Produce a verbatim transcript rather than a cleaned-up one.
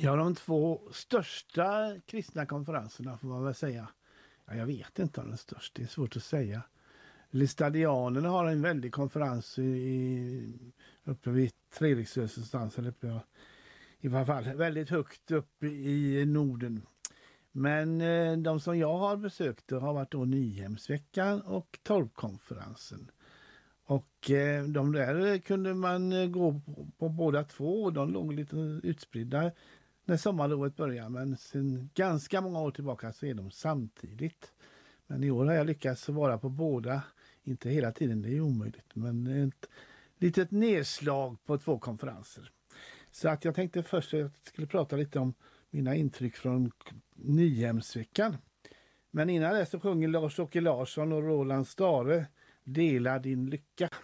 Ja, de två största kristna konferenserna får man väl säga. Ja, jag vet inte om den största, det är svårt att säga. Listadianerna har en väldig konferens i, uppe vid Treriksrös någonstans, eller uppe, i alla fall väldigt högt upp i Norden. Men eh, de som jag har besökt har varit då Nyhemsveckan och Torpkonferensen. Och eh, de där kunde man eh, gå på, på båda två, och de låg lite utspridda när sommarlovet började. Men sen ganska många år tillbaka så är de samtidigt. Men i år har jag lyckats vara på båda, inte hela tiden, det är omöjligt. Men ett litet nedslag på två konferenser. Så att jag tänkte först att jag skulle prata lite om mina intryck från Nyhemsveckan. Men innan det så sjunger Lars-Åke Larsson och Roland Stare Dela din lycka.